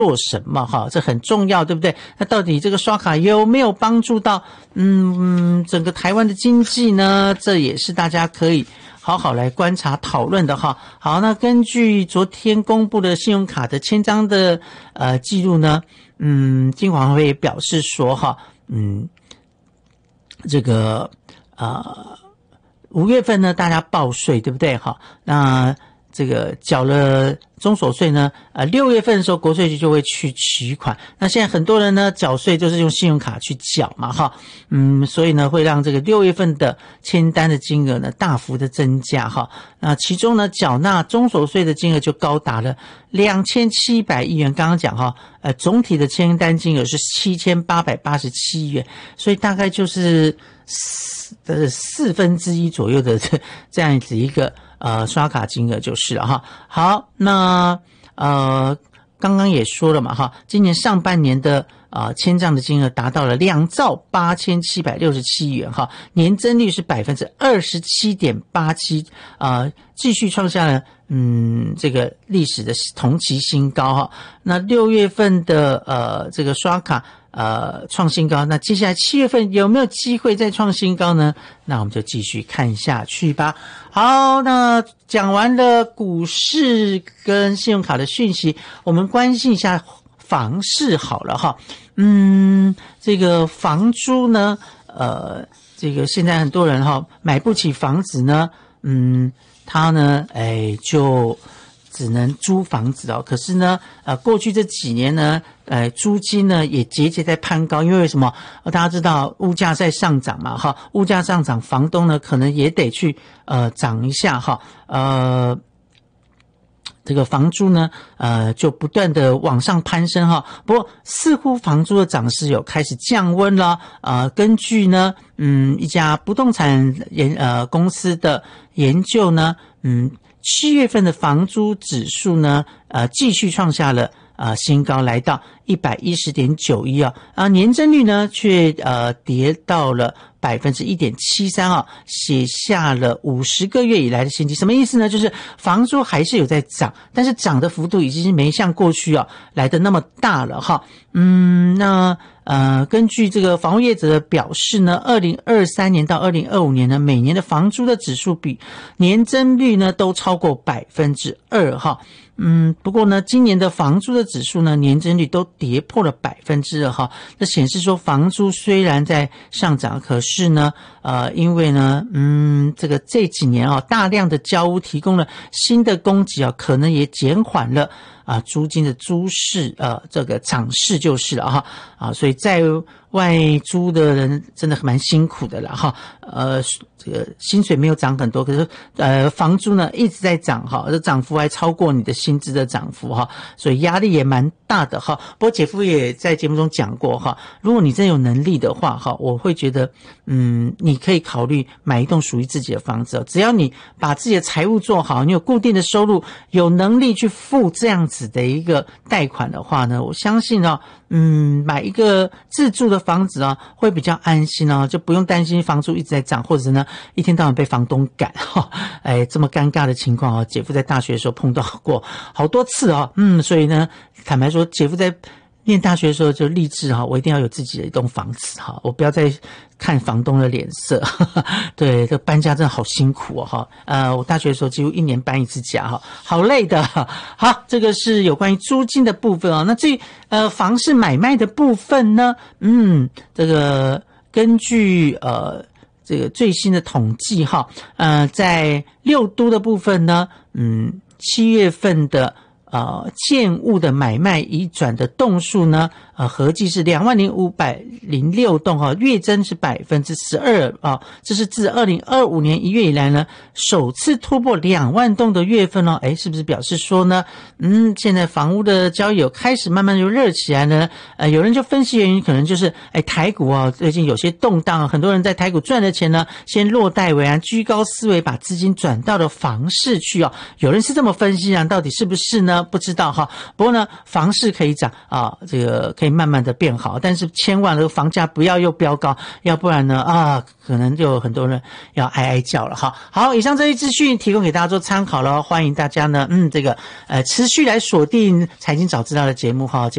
做什么哈，这很重要，对不对？那到底这个刷卡有没有帮助到整个台湾的经济呢？这也是大家可以好好来观察讨论的哈。好，那根据昨天公布的信用卡的签章的记录呢，金管会表示说哈，这个5月份呢大家报税对不对哈？那这个缴了中所税呢，6月份的时候国税局就会去取款。那现在很多人呢缴税都是用信用卡去缴嘛哈，所以呢会让这个6月份的签单的金额呢大幅的增加哈。那其中呢缴纳中所税的金额就高达了2700亿元，刚刚讲哈，总体的签单金额是7887亿元，所以大概就是1/4左右的这样子一个刷卡金额就是了哈。好，那刚刚也说了嘛哈，今年上半年的签账的金额达到了28767亿元哈，年增率是 27.87%， 继续创下了这个历史的同期新高哈。那6月份的这个刷卡创新高，那接下来7月份有没有机会再创新高呢？那我们就继续看下去吧。好，那讲完了股市跟信用卡的讯息，我们关心一下房市好了哈。这个房租呢，这个现在很多人哈买不起房子呢，他呢就只能租房子哦。可是呢过去这几年呢租金呢也节节在攀高，因为什么？大家知道物价在上涨嘛哈，物价上涨，房东呢可能也得去涨一下哈，这个房租呢就不断的往上攀升哈。不过似乎房租的涨势有开始降温了。根据呢一家不动产公司的研究呢，7月份的房租指数呢继续创下了新高，来到 110.91 年增率呢却跌到了 1.73% 写下了50个月以来的新低。什么意思呢？就是房租还是有在涨，但是涨的幅度已经没像过去来的那么大了哈。那根据这个房屋业者的表示呢，2023年到2025年呢，每年的房租的指数比年增率呢都超过 2% 哈。不过呢，今年的房租的指数呢，年增率都跌破了 2% 哈。这显示说，房租虽然在上涨，可是呢，因为呢，这几年大量的交屋提供了新的供给可能也减缓了租金的租市这个涨势就是了哈。所以在外租的人真的蛮辛苦的了哈。这个薪水没有涨很多，可是房租呢一直在涨哈，这涨幅还超过你的薪资的涨幅哈，所以压力也蛮大的哈。不过姐夫也在节目中讲过哈，如果你真有能力的话哈，我会觉得你可以考虑买一栋属于自己的房子，只要你把自己的财务做好，你有固定的收入，有能力去付这样子的一个贷款的话呢，我相信买一个自住的房子会比较安心就不用担心房租一直在涨，或者呢一天到晚被房东赶这么尴尬的情况姐夫在大学的时候碰到过好多次所以呢坦白说，姐夫在念大学的时候就立志我一定要有自己的一栋房子我不要再看房东的脸色对，这搬家真的好辛苦我大学的时候几乎1年搬一次家好累的好，这个是有关于租金的部分那至于房市买卖的部分呢这个根据这个最新的统计在6都的部分呢7月份的建物的买卖移转的栋数呢合计是20,506栋月增是 12% 这是自2025年1月以来呢首次突破2万栋的月份是不是表示说呢现在房屋的交易有开始慢慢就热起来呢有人就分析原因可能就是台股最近有些动荡，很多人在台股赚的钱呢先落袋为安，居高思维把资金转到了房市去有人是这么分析到底是不是呢不知道不过呢房市可以涨这个可以慢慢的变好，但是千万房价不要又飙高，要不然呢可能就有很多人要哀哀叫了哈。好，以上这些资讯提供给大家做参考了，欢迎大家呢持续来锁定财经早知道的节目哈。